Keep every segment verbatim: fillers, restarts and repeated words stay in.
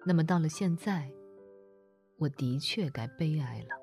那么到了现在，我的确该悲哀了。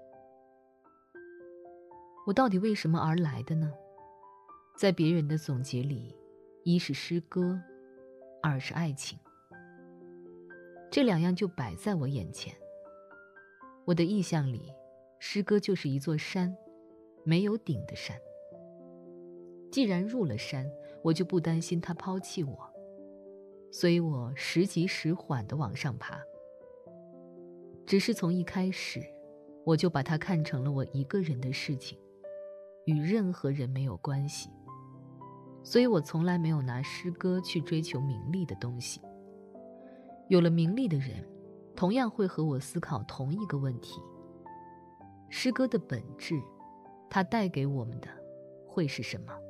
我到底为什么而来的呢？在别人的总结里，一是诗歌，二是爱情。这两样就摆在我眼前。我的意象里，诗歌就是一座山，没有顶的山。既然入了山，我就不担心它抛弃我，所以我时急时缓地往上爬。只是从一开始，我就把它看成了我一个人的事情，与任何人没有关系。所以我从来没有拿诗歌去追求名利的东西。有了名利的人，同样会和我思考同一个问题：诗歌的本质，它带给我们的会是什么？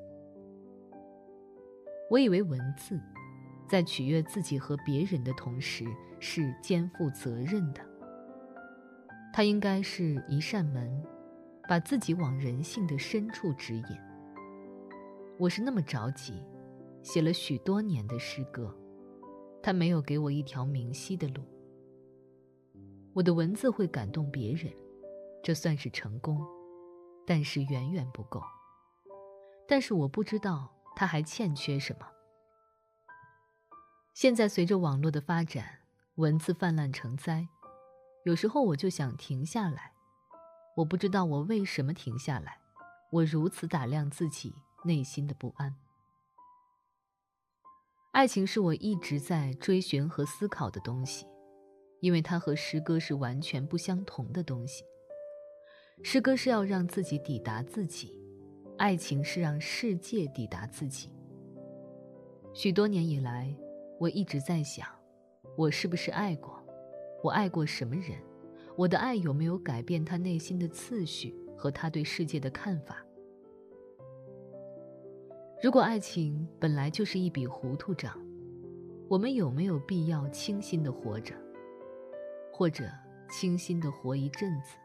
我以为文字在取悦自己和别人的同时是肩负责任的，它应该是一扇门，把自己往人性的深处指引。我是那么着急，写了许多年的诗歌，它没有给我一条明晰的路。我的文字会感动别人，这算是成功，但是远远不够。但是我不知道它还欠缺什么。现在随着网络的发展，文字泛滥成灾，有时候我就想停下来。我不知道我为什么停下来，我如此打量自己内心的不安。爱情是我一直在追寻和思考的东西，因为它和诗歌是完全不相同的东西。诗歌是要让自己抵达自己，爱情是让世界抵达自己。许多年以来，我一直在想，我是不是爱过？我爱过什么人？我的爱有没有改变他内心的次序和他对世界的看法？如果爱情本来就是一笔糊涂账，我们有没有必要清新地活着，或者清新地活一阵子？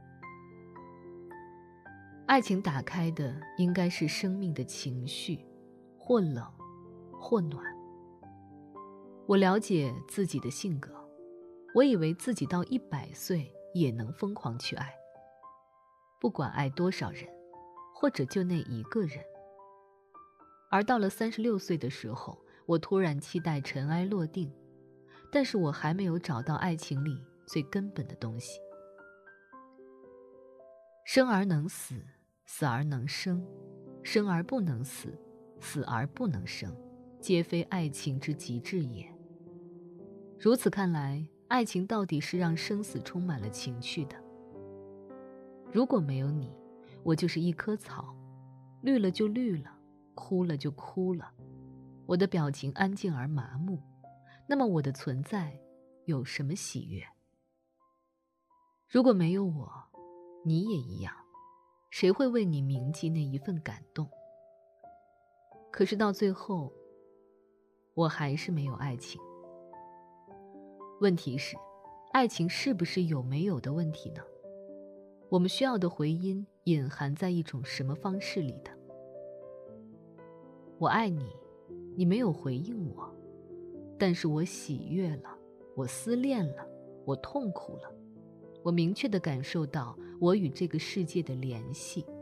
爱情打开的应该是生命的情绪，或冷，或暖。我了解自己的性格，我以为自己到一百岁也能疯狂去爱，不管爱多少人，或者就那一个人。而到了三十六岁的时候，我突然期待尘埃落定，但是我还没有找到爱情里最根本的东西。生而能死，死而能生，生而不能死，死而不能生，皆非爱情之极致也。如此看来，爱情到底是让生死充满了情趣的。如果没有你，我就是一棵草，绿了就绿了，哭了就哭了，我的表情安静而麻木，那么我的存在有什么喜悦？如果没有我，你也一样，谁会为你铭记那一份感动？可是到最后，我还是没有爱情。问题是，爱情是不是有没有的问题呢？我们需要的回音隐含在一种什么方式里的？我爱你，你没有回应我，但是我喜悦了，我思恋了，我痛苦了，我明确地感受到我与这个世界的联系。